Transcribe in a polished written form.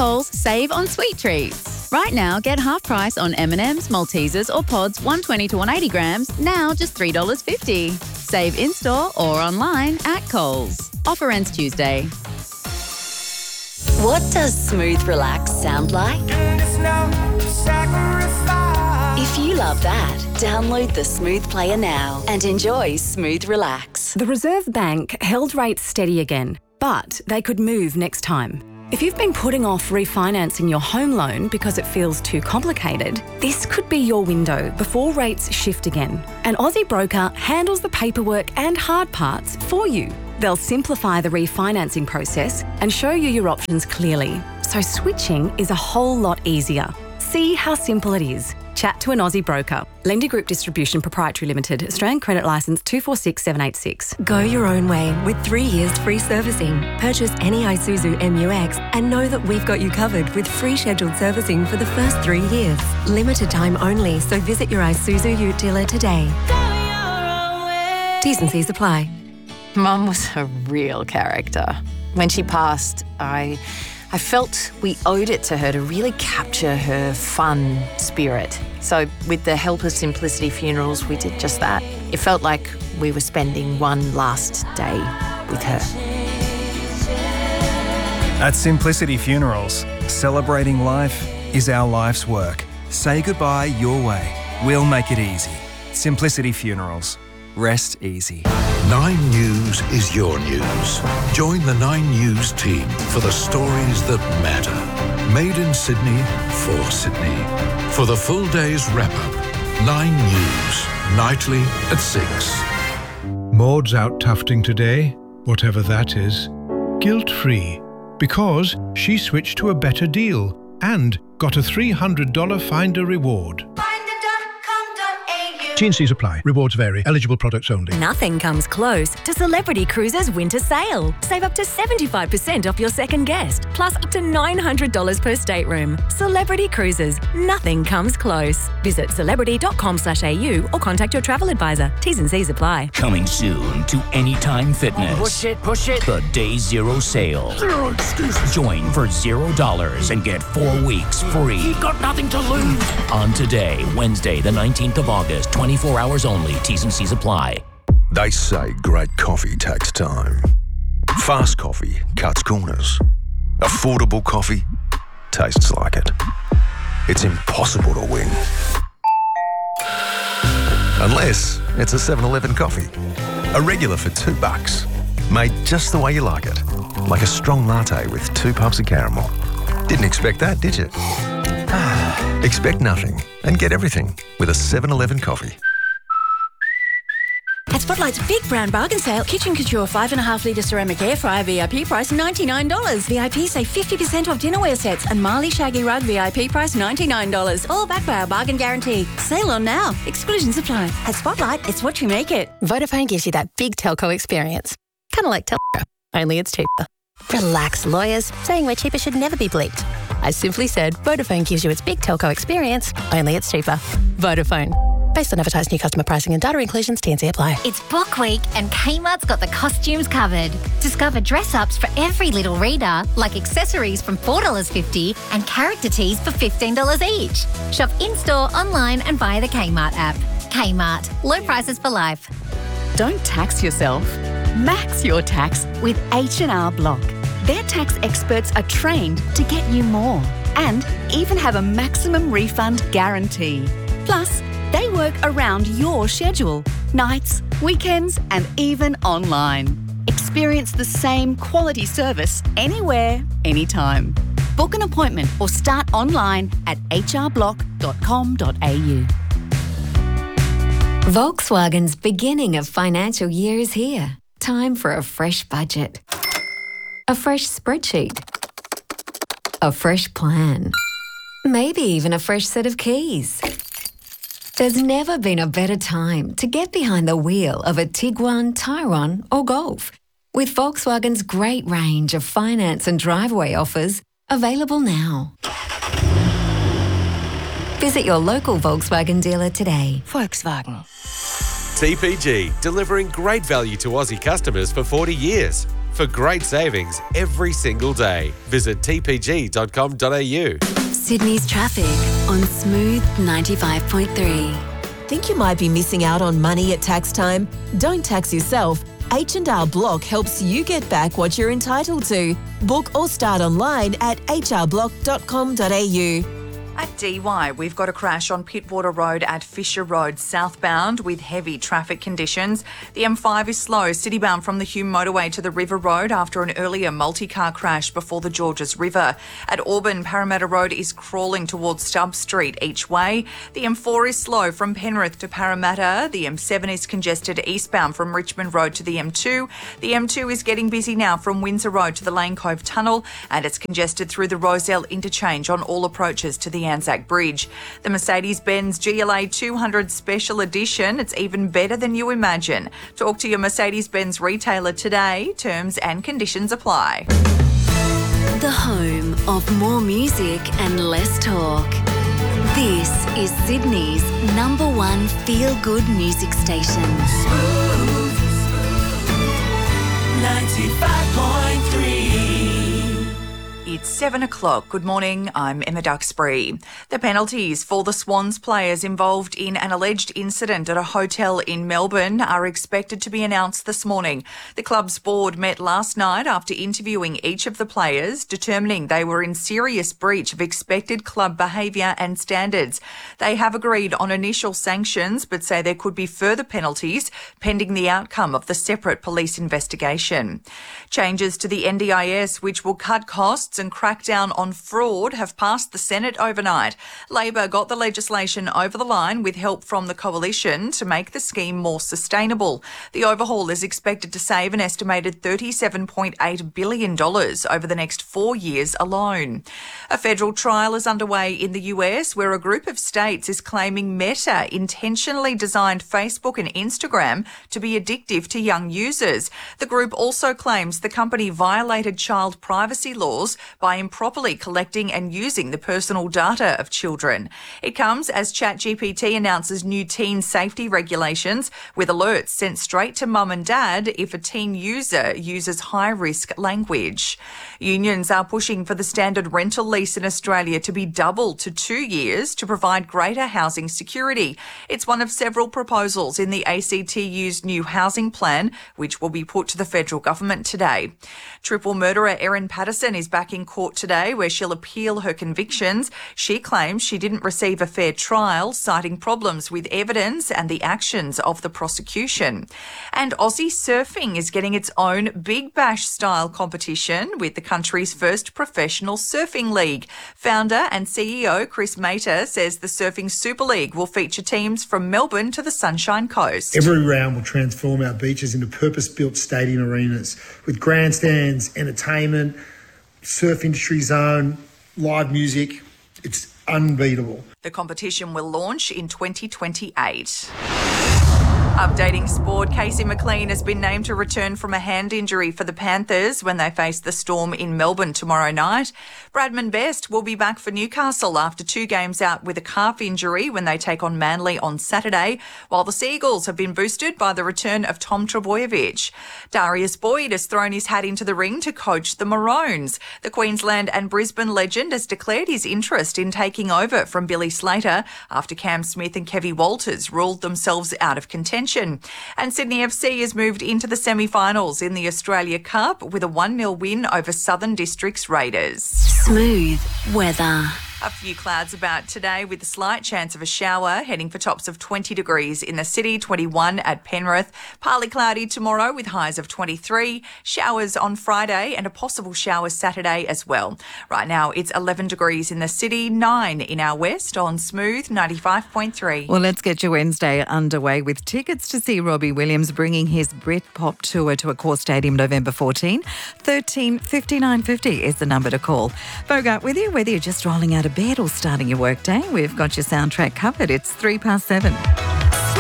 Coles, save on sweet treats. Right now, get half price on M&M's, Maltesers or Pods 120 to 180 grams, now just $3.50. Save in-store or online at Coles. Offer ends Tuesday. What does smooth relax sound like? If you love that, download the Smooth Player now and enjoy Smooth Relax. The Reserve Bank held rates steady again, but they could move next time. If you've been putting off refinancing your home loan because it feels too complicated, this could be your window before rates shift again. An Aussie broker handles the paperwork and hard parts for you. They'll simplify the refinancing process and show you your options clearly, so switching is a whole lot easier. See how simple it is. Chat to an Aussie broker. Lendi Group Distribution Proprietary Limited. Australian Credit Licence 246786. Go your own way with 3 years free servicing. Purchase any Isuzu MU-X and know that we've got you covered with free scheduled servicing for the first 3 years. Limited time only, so visit your Isuzu Ute dealer today. T's and C's apply. Mum was a real character. When she passed, I felt we owed it to her to really capture her fun spirit. So with the help of Simplicity Funerals, we did just that. It felt like we were spending one last day with her. At Simplicity Funerals, celebrating life is our life's work. Say goodbye your way. We'll make it easy. Simplicity Funerals. Rest easy. 9 News is your news. Join the 9 News team for the stories that matter. Made in Sydney, for Sydney. For the full day's wrap-up, 9 News, nightly at 6. Maud's out tufting today, whatever that is, guilt-free, because she switched to a better deal and got a $300 Finder reward. T&Cs apply. Rewards vary. Eligible products only. Nothing comes close to Celebrity Cruises Winter Sale. Save up to 75% off your second guest, plus up to $900 per stateroom. Celebrity Cruises. Nothing comes close. Visit celebrity.com/au or contact your travel advisor. T's and C's apply. Coming soon to Anytime Fitness. Push it. The Day Zero sale. Zero excuses. Join for $0 and get 4 weeks free. You've got nothing to lose. On today, Wednesday, the 19th of August, 24 hours only. T's and C's apply. They say great coffee takes time. Fast coffee cuts corners. Affordable coffee tastes like it. It's impossible to win. Unless it's a 7-Eleven coffee. A regular for $2. Made just the way you like it. Like a strong latte with 2 pumps of caramel. Didn't expect that, did you? Expect nothing and get everything with a 7-Eleven coffee. At Spotlight's Big Brown Bargain Sale, Kitchen Couture 5.5 litre ceramic air fryer VIP price $99. VIP save 50% off dinnerware sets and Marley Shaggy Rug VIP price $99. All backed by our bargain guarantee. Sale on now. Exclusions apply. At Spotlight, it's what you make it. Vodafone gives you that big telco experience. Kind of like Telstra, only it's cheaper. Relax, lawyers. Saying we're cheaper should never be bleeped. I simply said Vodafone gives you its big telco experience, only it's cheaper. Vodafone. Based on advertised new customer pricing and data inclusions, T&C apply. It's Book Week and Kmart's got the costumes covered. Discover dress-ups for every little reader, like accessories from $4.50 and character tees for $15 each. Shop in-store, online and via the Kmart app. Kmart. Low prices for life. Don't tax yourself. Max your tax with H&R Block. Their tax experts are trained to get you more and even have a maximum refund guarantee. Plus, they work around your schedule, nights, weekends, and even online. Experience the same quality service anywhere, anytime. Book an appointment or start online at hrblock.com.au. Volkswagen's beginning of financial year is here. Time for a fresh budget. A fresh spreadsheet. A fresh plan. Maybe even a fresh set of keys. There's never been a better time to get behind the wheel of a Tiguan, Tyrone or Golf. With Volkswagen's great range of finance and driveway offers available now. Visit your local Volkswagen dealer today. Volkswagen. TPG, delivering great value to Aussie customers for 40 years. for great savings every single day. Visit tpg.com.au. Sydney's traffic on Smooth 95.3. Think you might be missing out on money at tax time? Don't tax yourself. H&R Block helps you get back what you're entitled to. Book or start online at hrblock.com.au. At DY, we've got a crash on Pittwater Road at Fisher Road southbound with heavy traffic conditions. The M5 is slow, citybound from the Hume motorway to the River Road after an earlier multi-car crash before the Georges River. At Auburn, Parramatta Road is crawling towards Stubb Street each way. The M4 is slow from Penrith to Parramatta. The M7 is congested eastbound from Richmond Road to the M2. The M2 is getting busy now from Windsor Road to the Lane Cove Tunnel, and it's congested through the Rozelle interchange on all approaches to the Anzac Bridge. The Mercedes-Benz GLA 200 Special Edition, it's even better than you imagine. Talk to your Mercedes-Benz retailer today. Terms and conditions apply. The home of more music and less talk. This is Sydney's #1 feel-good music station. 95.3. It's 7 o'clock. Good morning. I'm Emma Duxbury. The penalties for the Swans players involved in an alleged incident at a hotel in Melbourne are expected to be announced this morning. The club's board met last night after interviewing each of the players, determining they were in serious breach of expected club behaviour and standards. They have agreed on initial sanctions but say there could be further penalties pending the outcome of the separate police investigation. Changes to the NDIS, which will cut costs and crack down on fraud, have passed the Senate overnight. Labor got the legislation over the line with help from the coalition to make the scheme more sustainable. The overhaul is expected to save an estimated $37.8 billion over the next 4 years alone. A federal trial is underway in the US where a group of states is claiming Meta intentionally designed Facebook and Instagram to be addictive to young users. The group also claims the company violated child privacy laws by improperly collecting and using the personal data of children. It comes as ChatGPT announces new teen safety regulations with alerts sent straight to mum and dad if a teen user uses high-risk language. Unions are pushing for the standard rental lease in Australia to be doubled to 2 years to provide greater housing security. It's one of several proposals in the ACTU's new housing plan, which will be put to the federal government today. Triple murderer Erin Patterson is back in court today where she'll appeal her convictions. She claims she didn't receive a fair trial, citing problems with evidence and the actions of the prosecution. And Aussie surfing is getting its own Big Bash style competition with the country's first professional surfing league. Founder and CEO Chris Mater says the Surfing Super League will feature teams from Melbourne to the Sunshine Coast. Every round will transform our beaches into purpose-built stadium arenas with grandstands, entertainment, surf industry zone, live music. It's unbeatable. The competition will launch in 2028. Updating sport, Casey McLean has been named to return from a hand injury for the Panthers when they face the Storm in Melbourne tomorrow night. Bradman Best will be back for Newcastle after 2 games out with a calf injury when they take on Manly on Saturday, while the Seagulls have been boosted by the return of Tom Trbojevic. Darius Boyd has thrown his hat into the ring to coach the Maroons. The Queensland and Brisbane legend has declared his interest in taking over from Billy Slater after Cam Smith and Kevy Walters ruled themselves out of contention. And Sydney FC has moved into the semi-finals in the Australia Cup with a 1-0 win over Southern Districts Raiders. Smooth weather. A few clouds about today with a slight chance of a shower, heading for tops of 20 degrees in the city, 21 at Penrith. Partly cloudy tomorrow with highs of 23. Showers on Friday and a possible shower Saturday as well. Right now it's 11 degrees in the city, 9 in our west on Smooth 95.3. Well, let's get your Wednesday underway with tickets to see Robbie Williams bringing his Britpop tour to Accor Stadium November 14. 13 59 50 is the number to call. Bogart with you, whether you're just rolling out of bed or starting your workday, we've got your soundtrack covered. It's 7:03.